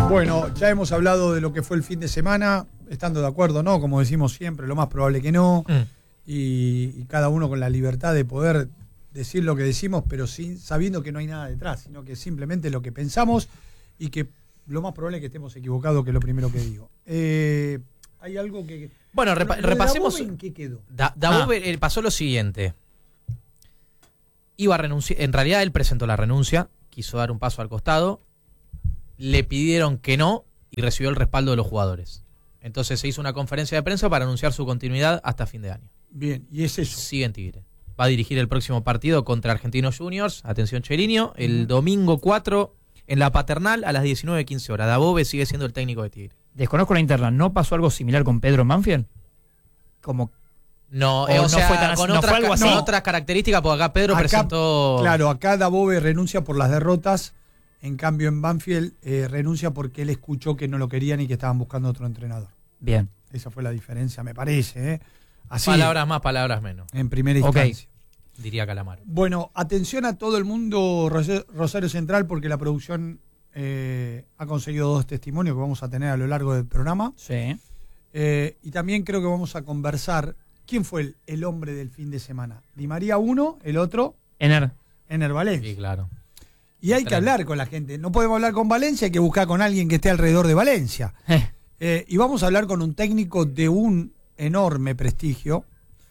Bueno, ya hemos hablado de lo que fue el fin de semana, estando de acuerdo, ¿no? Como decimos siempre, lo más probable que no. Y cada uno con la libertad de poder decir lo que decimos, pero sabiendo que no hay nada detrás, sino que simplemente lo que pensamos y que lo más probable es que estemos equivocados, que es lo primero que digo. Hay algo que... Bueno, repasemos. ¿Dabove en qué quedó? Dabove pasó lo siguiente. Iba a renunciar, en realidad él presentó la renuncia, quiso dar un paso al costado, le pidieron que no y recibió el respaldo de los jugadores. Entonces se hizo una conferencia de prensa para anunciar su continuidad hasta fin de año. Bien, y es eso. Sigue en Tigre. Va a dirigir el próximo partido contra Argentinos Juniors, atención Cherinho, el domingo 4 en la Paternal a las 19:15 horas. Dabove sigue siendo el técnico de Tigre. Desconozco la interna, ¿no pasó algo similar con Pedro Manfield? Como No, no sea, fue tan así, con, no fue algo así. otras características, porque acá Pedro presentó... Claro, acá Dabove renuncia por las derrotas, en cambio en Banfield renuncia porque él escuchó que no lo querían y que estaban buscando otro entrenador. Bien. Esa fue la diferencia, me parece. Así, palabras más, palabras menos. En primera instancia. Diría Calamaro. Bueno, atención a todo el mundo Rosario Central, porque la producción ha conseguido 2 testimonios que vamos a tener a lo largo del programa. Sí. Y también creo que vamos a conversar. ¿Quién fue el hombre del fin de semana? Di María uno, el otro... Ener Valencia. Sí, claro. Y hay que hablar con la gente. No podemos hablar con Valencia, hay que buscar con alguien que esté alrededor de Valencia. Y vamos a hablar con un técnico de un enorme prestigio,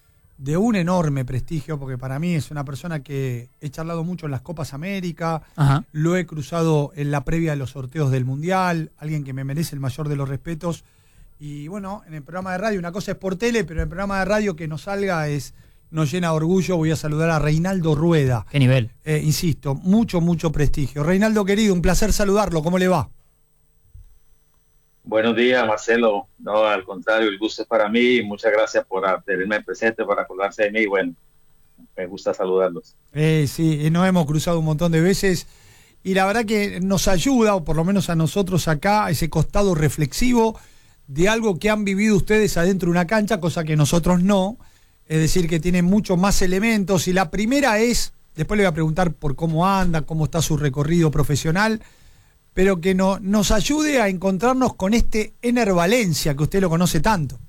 porque para mí es una persona que he charlado mucho en las Copas América, lo he cruzado en la previa de los sorteos del Mundial, alguien que me merece el mayor de los respetos. Y bueno, en el programa de radio, una cosa es por tele, pero en el programa de radio que nos salga nos llena de orgullo. Voy a saludar a Reinaldo Rueda. ¿Qué nivel? Insisto, mucho prestigio. Reinaldo querido, un placer saludarlo. ¿Cómo le va? Buenos días, Marcelo. No, al contrario, el gusto es para mí. Muchas gracias por tenerme presente, por acordarse de mí. Bueno, me gusta saludarlos. Sí, nos hemos cruzado un montón de veces y la verdad que nos ayuda, o por lo menos a nosotros acá, ese costado reflexivo de algo que han vivido ustedes adentro de una cancha, cosa que nosotros no. Es decir, que tienen muchos más elementos. Y la primera es, después le voy a preguntar por cómo anda, cómo está su recorrido profesional, pero que nos ayude a encontrarnos con este Ener Valencia, que usted lo conoce tanto.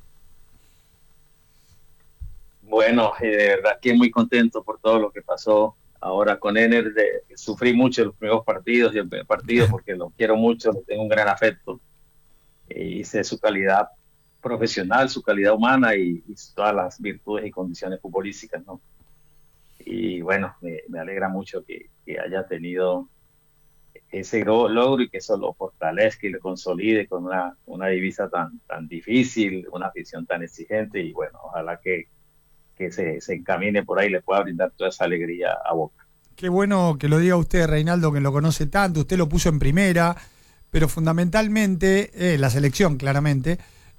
Bueno, de verdad que muy contento por todo lo que pasó ahora con Ener. Sufrí mucho los primeros partidos y el primer partido porque lo quiero mucho, le tengo un gran afecto. Y sé su calidad profesional, su calidad humana y todas las virtudes y condiciones futbolísticas, ¿no? Y bueno, me alegra mucho que haya tenido ese logro y que eso lo fortalezca y lo consolide con una divisa tan difícil, una afición tan exigente y bueno, ojalá que se encamine por ahí y le pueda brindar toda esa alegría a Boca. Qué bueno que lo diga usted, Reinaldo, que lo conoce tanto, usted lo puso en primera, pero fundamentalmente, la selección, claramente,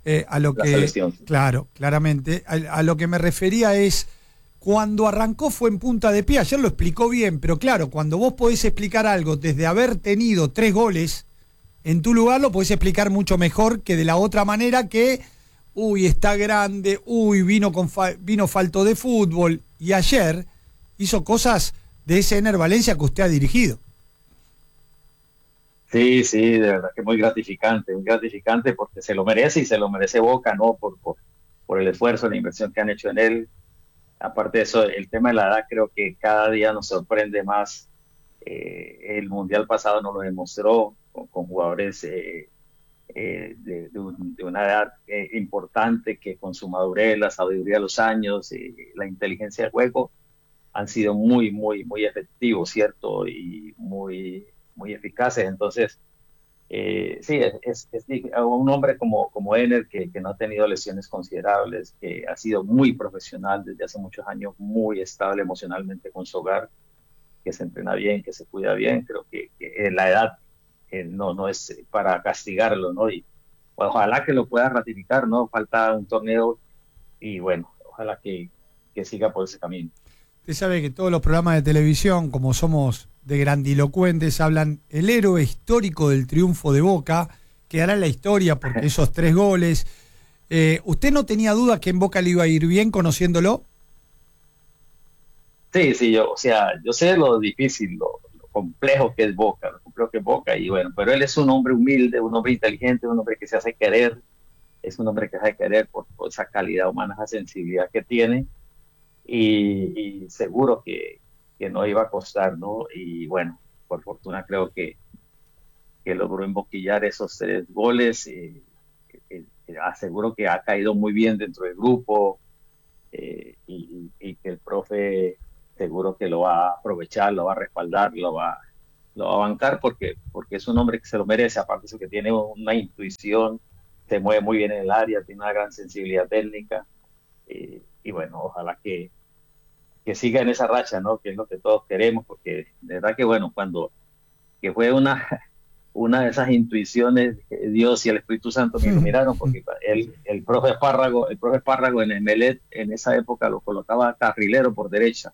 claramente, a lo que me refería es, cuando arrancó fue en punta de pie, ayer lo explicó bien, pero claro, cuando vos podés explicar algo desde haber tenido 3 goles en tu lugar, lo podés explicar mucho mejor que de la otra manera que, está grande, vino falto de fútbol, y ayer hizo cosas de ese Ener Valencia que usted ha dirigido. Sí, de verdad que muy gratificante porque se lo merece y se lo merece Boca, ¿no? Por el esfuerzo, la inversión que han hecho en él. Aparte de eso, el tema de la edad creo que cada día nos sorprende más. El Mundial pasado nos lo demostró con jugadores de una edad importante que con su madurez, la sabiduría de los años, la inteligencia del juego han sido muy efectivos, ¿cierto? Y muy eficaces. Entonces, sí, es un hombre como Ener que no ha tenido lesiones considerables, que ha sido muy profesional desde hace muchos años, muy estable emocionalmente con su hogar, que se entrena bien, que se cuida bien. Creo que la edad no es para castigarlo, ¿no? Y ojalá que lo pueda ratificar, ¿no? Falta un torneo y bueno, ojalá que siga por ese camino. Usted sabe que todos los programas de televisión, como somos de grandilocuentes, hablan el héroe histórico del triunfo de Boca, quedará en la historia porque esos 3 goles. ¿Usted no tenía duda que en Boca le iba a ir bien conociéndolo? Sí, yo sé lo difícil, complejo que es Boca, lo complejo que es Boca, y bueno, pero él es un hombre humilde, un hombre inteligente, un hombre que se hace querer, es un hombre que se hace querer por esa calidad humana, esa sensibilidad que tiene, y seguro que no iba a costar, ¿no? Y bueno, por fortuna creo que logró emboquillar esos 3 goles, aseguro que ha caído muy bien dentro del grupo, y que el profe seguro que lo va a aprovechar, lo va a respaldar, lo va a bancar porque es un hombre que se lo merece, aparte de eso que tiene una intuición, se mueve muy bien en el área, tiene una gran sensibilidad técnica, y bueno, ojalá que siga en esa racha, ¿no? Que es lo que todos queremos, porque de verdad que bueno, que fue una de esas intuiciones que Dios y el Espíritu Santo me iluminaron, porque el profe Espárrago en Emelec en esa época lo colocaba carrilero por derecha.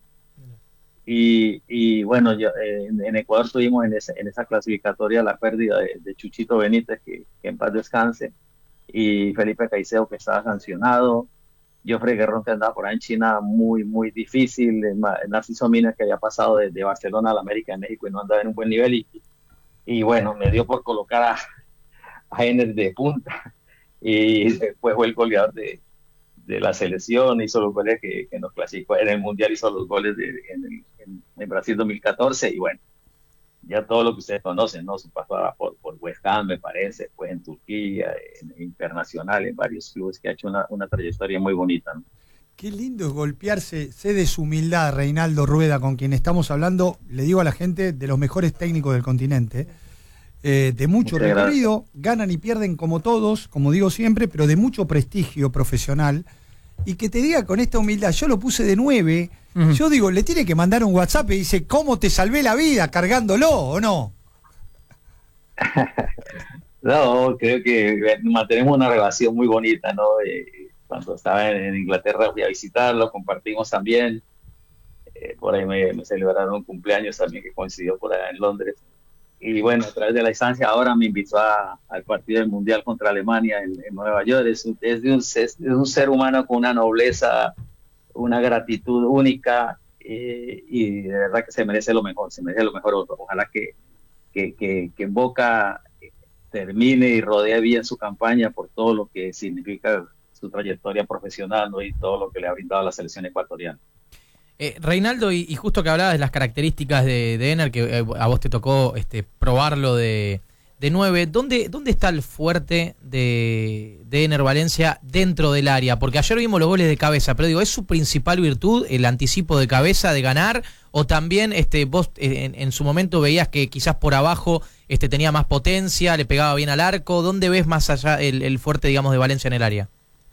Y bueno, en Ecuador tuvimos en esa clasificatoria la pérdida de Chuchito Benítez, que en paz descanse, y Felipe Caicedo, que estaba sancionado, Joffrey Guerrón, que andaba por ahí en China muy, muy difícil, Narciso Minas, que había pasado de Barcelona a la América de México y no andaba en un buen nivel, y bueno, me dio por colocar a Ener de punta, y después fue el goleador de la selección, hizo los goles que nos clasificó en el Mundial, hizo los goles en Brasil 2014, y bueno, ya todo lo que ustedes conocen, ¿no? Su pasada por West Ham, me parece, fue en Turquía, en Internacional, en varios clubes, que ha hecho una trayectoria muy bonita, ¿no? Qué lindo es golpearse, sé de su humildad, Reinaldo Rueda, con quien estamos hablando, le digo a la gente, de los mejores técnicos del continente, de mucho Muchas recorrido, gracias. ganan y pierden como todos, como digo siempre, pero de mucho prestigio profesional, y que te diga con esta humildad, yo lo puse de 9, yo digo, le tiene que mandar un WhatsApp y dice, ¿cómo te salvé la vida cargándolo o no? No, creo que mantenemos una relación muy bonita, ¿no? Cuando estaba en Inglaterra fui a visitarlo, compartimos también, por ahí me celebraron un cumpleaños también que coincidió por allá en Londres. Y bueno, a través de la distancia ahora me invitó al partido del Mundial contra Alemania en Nueva York. Es de un ser humano con una nobleza, una gratitud única, y de verdad que se merece lo mejor, se merece lo mejor. Ojalá que en Boca termine y rodee bien su campaña por todo lo que significa su trayectoria profesional, ¿no? Y todo lo que le ha brindado a la selección ecuatoriana. Reinaldo, y justo que hablabas de las características de Ener, que a vos te tocó probarlo de 9, ¿dónde está el fuerte de Ener Valencia dentro del área? Porque ayer vimos los goles de cabeza, pero digo, ¿es su principal virtud el anticipo de cabeza, de ganar? ¿O también vos en su momento veías que quizás por abajo tenía más potencia, le pegaba bien al arco? ¿Dónde ves más allá el fuerte, digamos, de Valencia en el área?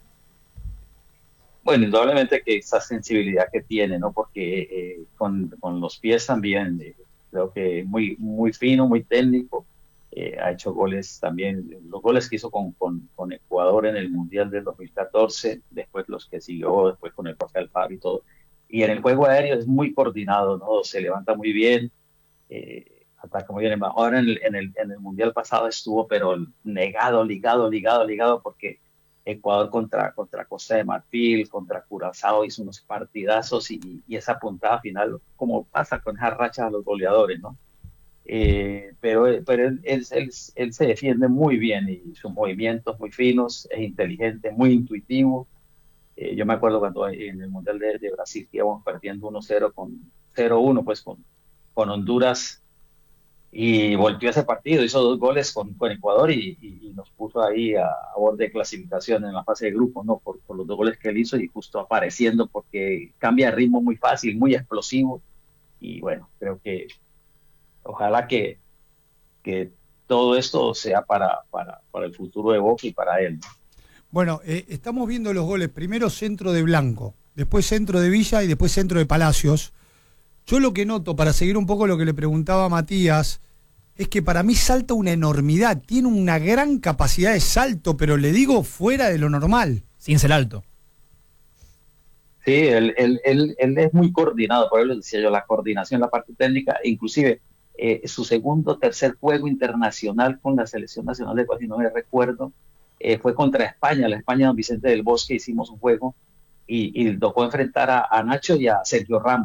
Bueno, indudablemente que esa sensibilidad que tiene, ¿no? Porque con los pies también, creo que muy, muy fino, muy técnico. Ha hecho goles también, los goles que hizo con Ecuador en el Mundial del 2014, después los que siguió, después con el profe Alfaro y todo. Y en el juego aéreo es muy coordinado, ¿no? Se levanta muy bien, ataca muy bien. Ahora en el Mundial pasado estuvo, pero ligado, porque Ecuador contra Costa de Marfil, contra Curazao, hizo unos partidazos, y esa puntada final, como pasa con esas rachas a los goleadores, ¿no? Pero él se defiende muy bien, y sus movimientos muy finos, es inteligente, muy intuitivo. Yo me acuerdo cuando en el Mundial de Brasil que íbamos perdiendo 1-0 con 0-1 pues con Honduras, y volteó ese partido, hizo 2 goles con Ecuador, y nos puso ahí a borde de clasificación en la fase de grupos, ¿no? Por los 2 goles que él hizo, y justo apareciendo, porque cambia de ritmo muy fácil, muy explosivo. Y bueno, creo que ojalá que todo esto sea para el futuro de Boca y para él, ¿no? Bueno, estamos viendo los goles, primero centro de Blanco, después centro de Villa y después centro de Palacios. Yo lo que noto, para seguir un poco lo que le preguntaba a Matías, es que para mí salta una enormidad, tiene una gran capacidad de salto, pero le digo fuera de lo normal. Sin ser alto. Sí, él es muy coordinado, por eso decía yo, la coordinación, la parte técnica, inclusive su segundo, tercer juego internacional con la selección nacional de Ecuador, si no me recuerdo, fue contra España, la España Don Vicente del Bosque. Hicimos un juego y tocó enfrentar a Nacho y a Sergio Ramos.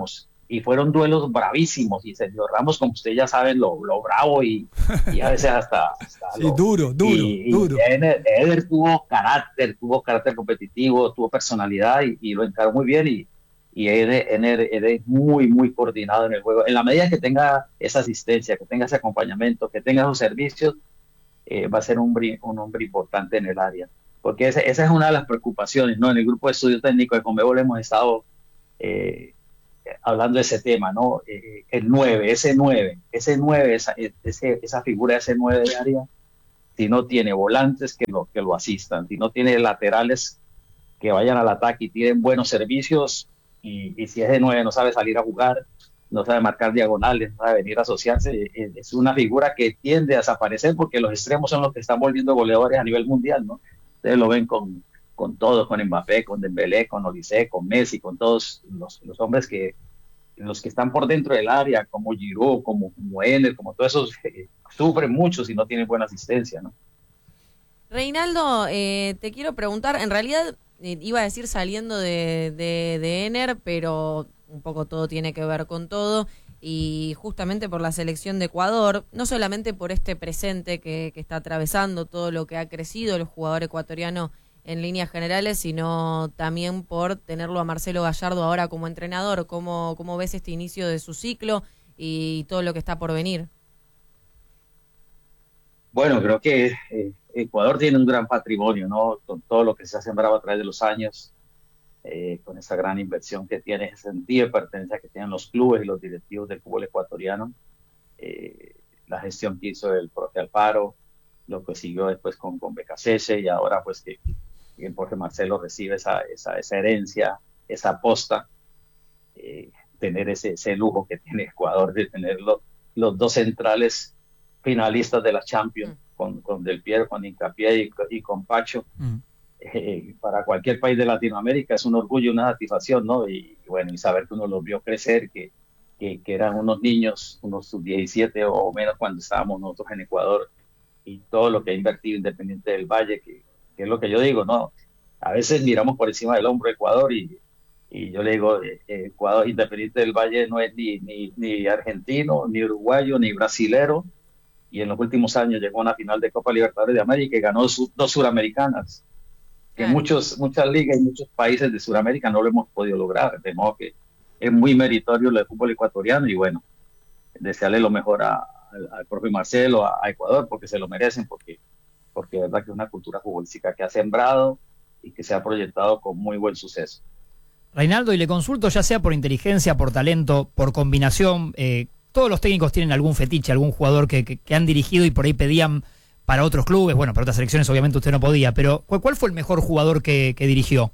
y fueron duelos bravísimos, y Sergio Ramos, como ustedes ya saben, lo bravo y a veces hasta sí, duro. Eder tuvo carácter competitivo, tuvo personalidad y lo encaró muy bien, y Eder es muy, muy coordinado en el juego. En la medida que tenga esa asistencia, que tenga ese acompañamiento, que tenga esos servicios, va a ser un hombre importante en el área. Porque esa es una de las preocupaciones, ¿no? En el grupo de estudio técnico de Conmebol hemos estado hablando de ese tema, ¿no? El 9, esa figura de ese 9 de área, si no tiene volantes que lo asistan, si no tiene laterales que vayan al ataque y tienen buenos servicios, y si es de 9 no sabe salir a jugar, no sabe marcar diagonales, no sabe venir a asociarse, es una figura que tiende a desaparecer porque los extremos son los que están volviendo goleadores a nivel mundial, ¿no? Ustedes lo ven con todos, con Mbappé, con Dembélé, con Olise, con Messi, con todos los hombres los que están por dentro del área, como Giroud, como Enner, como todos esos, sufren mucho si no tienen buena asistencia, ¿no? Reinaldo, te quiero preguntar, en realidad iba a decir saliendo de Enner, pero un poco todo tiene que ver con todo, y justamente por la selección de Ecuador, no solamente por este presente que está atravesando, todo lo que ha crecido el jugador ecuatoriano en líneas generales, sino también por tenerlo a Marcelo Gallardo ahora como entrenador. ¿Cómo ves este inicio de su ciclo y todo lo que está por venir? Bueno, creo que Ecuador tiene un gran patrimonio, ¿no? Con todo lo que se ha sembrado a través de los años, con esa gran inversión que tiene, ese sentido de pertenencia que tienen los clubes y los directivos del fútbol ecuatoriano, la gestión que hizo el profe Alfaro, lo que siguió después con BKCS, y ahora pues que el profe Marcelo recibe esa herencia, esa aposta, tener ese lujo que tiene Ecuador de tener los dos centrales finalistas de la Champions, con Del Piero, con Hincapié y con Pacho. Para cualquier país de Latinoamérica es un orgullo, una satisfacción, ¿no? Y bueno, y saber que uno los vio crecer, que eran unos niños, unos sub-17 o menos cuando estábamos nosotros en Ecuador, y todo lo que ha invertido Independiente del Valle, que es lo que yo digo, ¿no? A veces miramos por encima del hombro Ecuador y yo le digo, Ecuador, Independiente del Valle no es ni argentino, ni uruguayo, ni brasilero, y en los últimos años llegó a una final de Copa Libertadores de América y ganó dos suramericanas, que muchas ligas y muchos países de Sudamérica no lo hemos podido lograr, de modo que es muy meritorio lo del fútbol ecuatoriano, y bueno, desearle lo mejor al propio Marcelo, a Ecuador, porque se lo merecen, porque de verdad que es una cultura futbolística que ha sembrado y que se ha proyectado con muy buen suceso. Reinaldo, y le consulto, ya sea por inteligencia, por talento, por combinación, todos los técnicos tienen algún fetiche, algún jugador que han dirigido y por ahí pedían para otros clubes, bueno, para otras selecciones obviamente usted no podía, pero ¿cuál fue el mejor jugador que dirigió?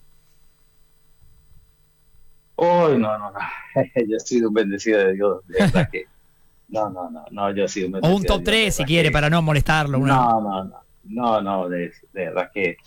Oh, no, yo he sido un bendecido de Dios, de verdad que no, yo he sido un bendecido. O un top 3 si quiere, para no molestarlo. No, de verdad que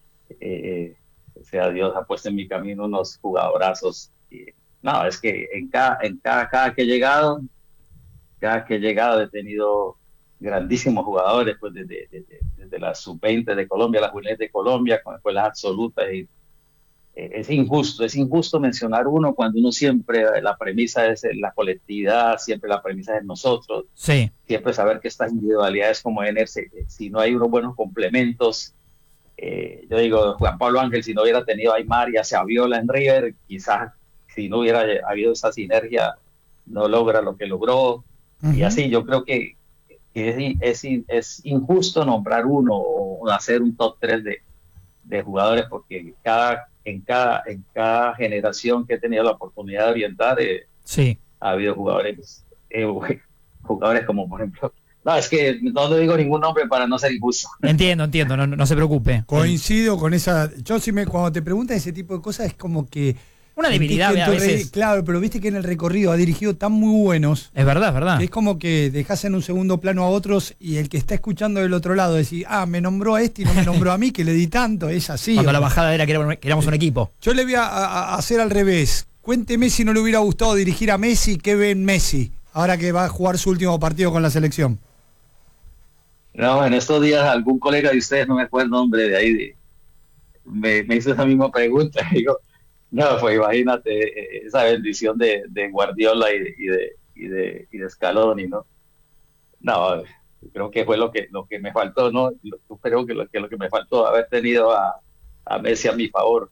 sea Dios ha puesto en mi camino unos jugadorazos. No, es que en cada que he llegado he tenido grandísimos jugadores, pues desde la sub-20 de Colombia, las juveniles de Colombia, con escuelas absolutas. Y es injusto mencionar uno cuando uno siempre, la premisa es la colectividad, siempre la premisa es nosotros. Sí. Siempre saber que estas individualidades como Enner, si no hay unos buenos complementos, yo digo, Juan Pablo Ángel, si no hubiera tenido a Aymar y a Saviola en River, quizás si no hubiera habido esa sinergia, no logra lo que logró. Y así yo creo que es injusto nombrar uno o hacer un top 3 de jugadores, porque en cada generación que he tenido la oportunidad de orientar, ha habido jugadores como por ejemplo, no, es que no le digo ningún nombre para no ser injusto. Entiendo, no se preocupe. Coincido con esa. Yo cuando te preguntan ese tipo de cosas es como que una debilidad a veces. Claro, pero viste que en el recorrido ha dirigido tan muy buenos. Es verdad. Es como que dejás en un segundo plano a otros y el que está escuchando del otro lado decís, me nombró a este y no me nombró a mí, que le di tanto. Es así. Cuando la bajada era que éramos un equipo. Yo le voy a hacer al revés. Cuénteme si no le hubiera gustado dirigir a Messi, ¿qué ve en Messi ahora que va a jugar su último partido con la selección? No, en estos días algún colega de ustedes, no me acuerdo el nombre de ahí, me hizo esa misma pregunta. Digo, No, pues imagínate esa bendición de Guardiola y de Scaloni, ¿no? No, creo que fue lo que me faltó, ¿no? Yo creo que lo que me faltó haber tenido a Messi a mi favor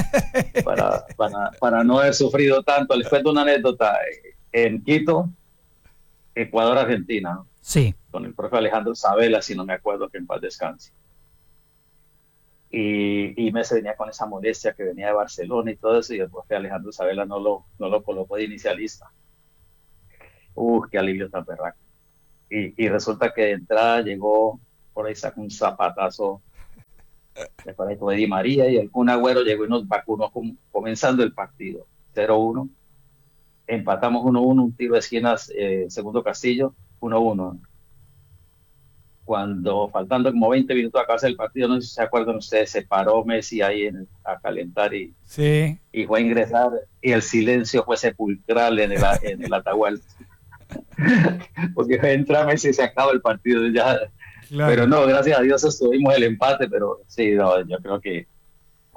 para no haber sufrido tanto. Les cuento una anécdota. En Quito, Ecuador-Argentina, ¿no? Sí. Con el profe Alejandro Sabela, si no me acuerdo, que en paz descanse. Y Messi venía con esa molestia que venía de Barcelona y todo eso, y el profe Alejandro Sabela no lo colocó de inicialista. Qué alivio tan berraco. Y resulta que de entrada llegó, por ahí sacó un zapatazo de por ahí fue Di María, y el Kun Agüero llegó y nos vacunó comenzando el partido. 0-1. Empatamos 1-1, un tiro de esquinas, segundo Castillo, 1-1. Cuando faltando como 20 minutos a acabarse el partido, no sé si se acuerdan ustedes, se paró Messi ahí a calentar Sí. y fue a ingresar, y el silencio fue sepulcral en el Atahualpa. Porque entra Messi y se acaba el partido ya. Claro. Pero no, gracias a Dios estuvimos el empate, pero sí, no, yo creo que